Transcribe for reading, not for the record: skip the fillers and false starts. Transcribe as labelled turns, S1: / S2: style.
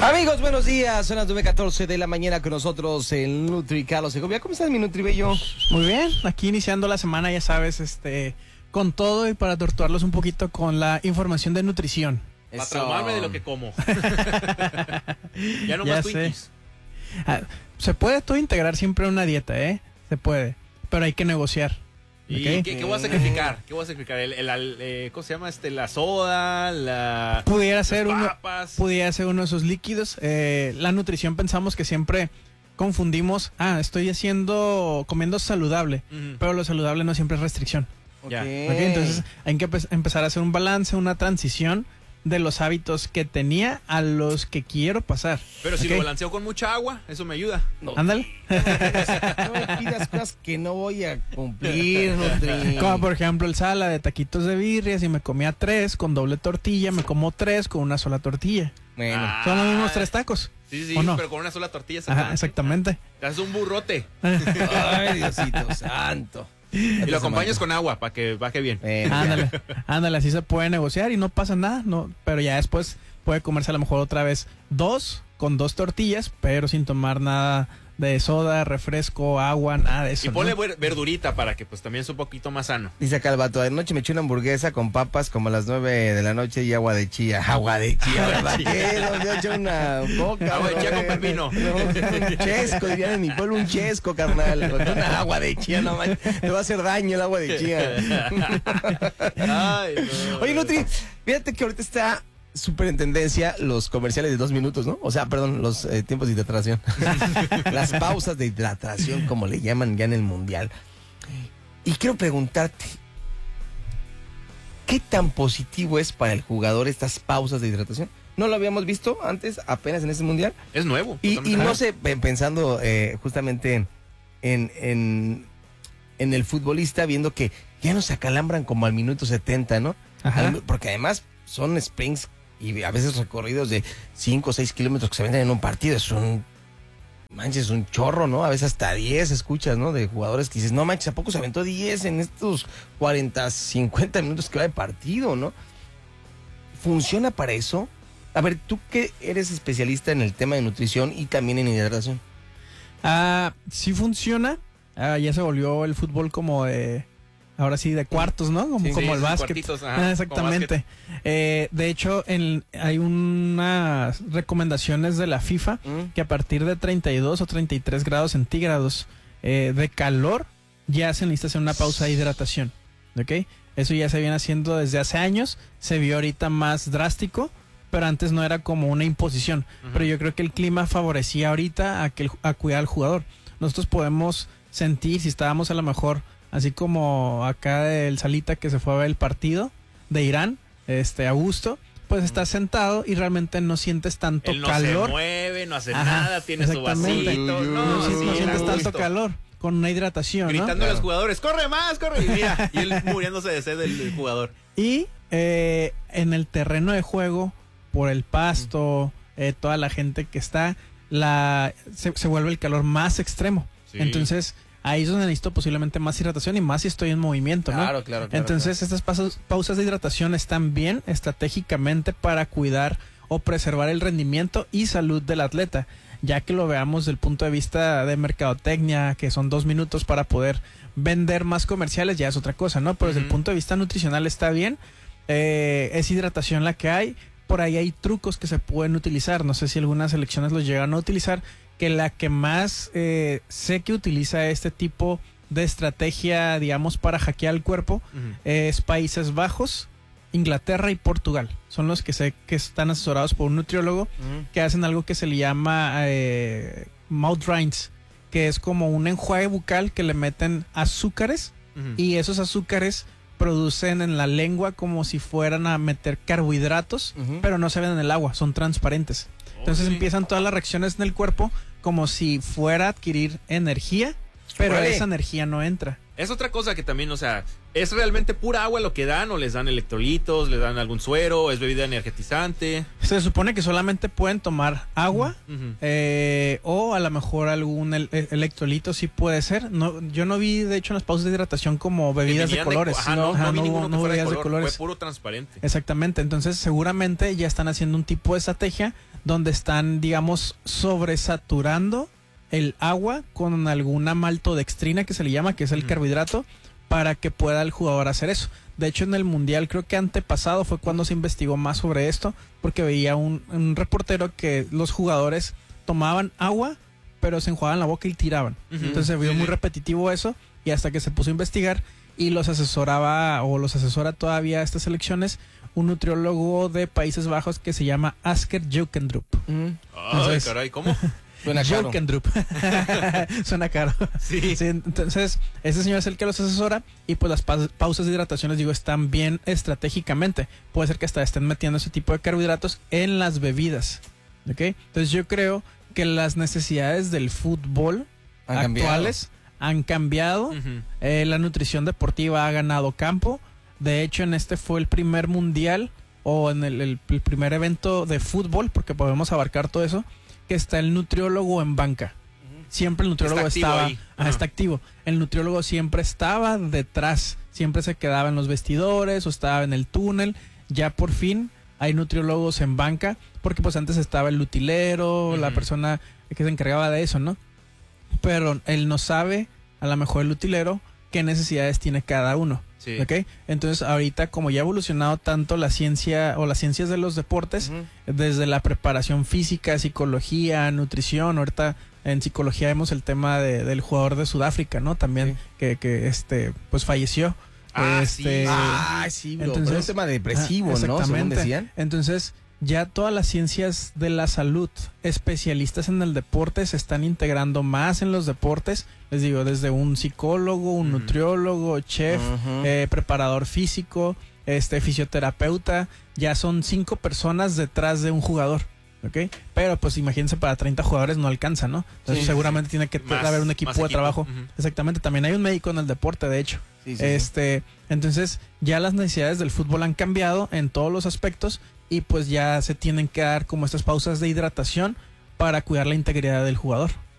S1: Amigos, buenos días. Son las 9:14 de la mañana con nosotros el Nutri Carlos Segovia. ¿Cómo estás, mi Nutri Bello?
S2: Muy bien, aquí iniciando la semana, ya sabes, con todo y para torturarlos un poquito con la información de nutrición.
S3: Para traumarme de lo que como. Ya no más Twinkies.
S2: Se puede todo integrar siempre en una dieta, se puede, pero hay que negociar.
S3: ¿Y
S2: ¿okay?
S3: ¿Qué voy a sacrificar? ¿Qué voy a sacrificar? ¿Cómo se llama? La soda, las papas.
S2: Pudiera ser uno de esos líquidos. La nutrición pensamos que siempre confundimos, estoy comiendo saludable, pero lo saludable no siempre es restricción.
S1: Okay.
S2: Entonces hay que empezar a hacer un balance, una transición de los hábitos que tenía a los que quiero pasar.
S3: Pero si lo balanceo con mucha agua, eso me ayuda.
S1: No.
S2: Ándale.
S1: No me pidas cosas que no voy a cumplir, Nutri.
S2: Como por ejemplo el sala de taquitos de birria, si me comía 3 con doble tortilla, me como 3 con una sola tortilla.
S1: Bueno.
S2: Son los mismos 3 tacos.
S3: Sí,
S2: ¿o no?
S3: pero con una sola tortilla.
S2: Ajá, exactamente.
S3: Te haces un burrote.
S1: Ay, Diosito santo.
S3: Y lo acompañas con agua para que baje bien.
S2: Ándale, así se puede negociar y no pasa nada, pero ya después puede comerse a lo mejor otra vez 2 con 2 tortillas, pero sin tomar nada de soda, refresco, agua, nada de eso.
S3: Y ponle verdurita para que pues también es un poquito más sano.
S1: Dice acá el vato, anoche me eché una hamburguesa con papas como a las 9 de la noche y agua de chía. Agua de chía, ¿verdad? ¿Qué? ¿Dónde he hecho una boca?
S3: Agua de chía con pepino.
S1: No, un chesco, dirían en mi pueblo, un chesco, carnal. Con una agua de chía, no manches. Te va a hacer daño el agua de chía.
S3: Ay, no.
S1: Oye, Nutri, fíjate que ahorita está súper en tendencia los comerciales de 2 minutos, ¿no? O sea, perdón, los tiempos de hidratación. Las pausas de hidratación, como le llaman ya en el mundial. Y quiero preguntarte, ¿qué tan positivo es para el jugador estas pausas de hidratación? ¿No lo habíamos visto antes, apenas en este mundial?
S3: Es nuevo.
S1: Y no sé, pensando justamente en el futbolista, viendo que ya no se acalambran como al minuto 70, ¿no?
S2: Ajá.
S1: Porque además son sprints y a veces recorridos de 5 o 6 kilómetros que se venden en un partido. Es un chorro, ¿no? A veces hasta 10 escuchas, ¿no? De jugadores que dices, no manches, ¿a poco se aventó 10 en estos 40, 50 minutos que va de partido, ¿no? ¿Funciona para eso? A ver, tú que eres especialista en el tema de nutrición y también en hidratación.
S2: Sí funciona. Ya se volvió el fútbol como de... Ahora sí, de cuartos, ¿no? Como el básquet. Exactamente. De hecho, hay unas recomendaciones de la FIFA que a partir de 32 o 33 grados centígrados de calor ya se necesita hacer una pausa de hidratación. ¿Ok? Eso ya se viene haciendo desde hace años. Se vio ahorita más drástico, pero antes no era como una imposición. Pero yo creo que el clima favorecía ahorita a cuidar al jugador. Nosotros podemos sentir, si estábamos a lo mejor... Así como acá el Salita que se fue a ver el partido de Irán, a gusto, pues estás sentado y realmente no sientes tanto calor.
S3: No se mueve, no hace nada, tiene su vasito.
S2: No sientes tanto calor con una hidratación,
S3: gritando a los jugadores, ¡corre más, corre! Y mira, y él muriéndose de sed del jugador.
S2: Y en el terreno de juego, por el pasto, toda la gente que está, se vuelve el calor más extremo. Sí. Entonces... ahí es donde necesito posiblemente más hidratación y más si estoy en movimiento, ¿no?
S1: Claro.
S2: Entonces, estas pausas de hidratación están bien estratégicamente para cuidar o preservar el rendimiento y salud del atleta, ya que lo veamos desde el punto de vista de mercadotecnia, que son 2 minutos para poder vender más comerciales, ya es otra cosa, ¿no? Pero desde el punto de vista nutricional está bien, es hidratación la que hay. Por ahí hay trucos que se pueden utilizar, no sé si algunas selecciones los llegan a utilizar, que la que más sé que utiliza este tipo de estrategia, digamos, para hackear el cuerpo, es Países Bajos, Inglaterra y Portugal. Son los que sé que están asesorados por un nutriólogo que hacen algo que se le llama mouth rinse, que es como un enjuague bucal que le meten azúcares y esos azúcares producen en la lengua como si fueran a meter carbohidratos, pero no se ven en el agua, son transparentes. Entonces empiezan todas las reacciones en el cuerpo como si fuera a adquirir energía, pero esa energía no entra.
S3: Es otra cosa que también, o sea, ¿es realmente pura agua lo que dan o les dan electrolitos, les dan algún suero, es bebida energetizante?
S2: Se supone que solamente pueden tomar agua o a lo mejor algún electrolito sí puede ser. No, yo no vi, de hecho, en las pausas de hidratación como bebidas de colores.
S3: No
S2: bebidas de colores.
S3: Fue puro transparente.
S2: Exactamente, entonces seguramente ya están haciendo un tipo de estrategia donde están, digamos, sobresaturando el agua con alguna maltodextrina que se le llama, que es el carbohidrato, para que pueda el jugador hacer eso. De hecho, en el Mundial, creo que antepasado fue cuando se investigó más sobre esto, porque veía un reportero que los jugadores tomaban agua, pero se enjuagaban la boca y tiraban. Entonces se vio muy repetitivo eso, y hasta que se puso a investigar, y los asesoraba, o los asesora todavía estas selecciones, un nutriólogo de Países Bajos que se llama Asker Jokendrup.
S3: Ay, caray, ¿cómo?
S1: Suena caro.
S2: Jokendrup. Suena caro.
S3: Sí.
S2: Sí, entonces, ese señor es el que los asesora, y pues las pausas de hidratación, les digo, están bien estratégicamente. Puede ser que hasta estén metiendo ese tipo de carbohidratos en las bebidas. ¿Ok? Entonces yo creo que las necesidades del fútbol actuales han cambiado. La nutrición deportiva ha ganado campo. De hecho, en este fue el primer mundial, o en el primer evento de fútbol, porque podemos abarcar todo eso, que está el nutriólogo en banca. Siempre el nutriólogo está activo. El nutriólogo siempre estaba detrás, siempre se quedaba en los vestidores o estaba en el túnel. Ya por fin hay nutriólogos en banca, porque pues antes estaba el utilero, la persona que se encargaba de eso, ¿no? Pero él no sabe, a lo mejor el utilero, qué necesidades tiene cada uno.
S3: Sí.
S2: ¿Ok? Entonces ahorita, como ya ha evolucionado tanto la ciencia o las ciencias de los deportes, desde la preparación física, psicología, nutrición, ahorita en psicología vemos el tema del jugador de Sudáfrica, ¿no? También que pues falleció.
S1: Sí, bro.
S2: Entonces,
S1: pero es un tema depresivo, ¿no? Según
S2: exactamente.
S1: decían.
S2: Entonces, ya todas las ciencias de la salud, especialistas en el deporte, se están integrando más en los deportes. Les digo, desde un psicólogo, un nutriólogo, chef, preparador físico, fisioterapeuta. Ya son 5 personas detrás de un jugador. ¿Ok? Pero pues imagínense, para 30 jugadores no alcanza, ¿no? Entonces seguramente tiene que haber un equipo de trabajo. Exactamente, también hay un médico en el deporte, de hecho. Entonces ya las necesidades del fútbol han cambiado en todos los aspectos, y pues ya se tienen que dar como estas pausas de hidratación para cuidar la integridad del jugador.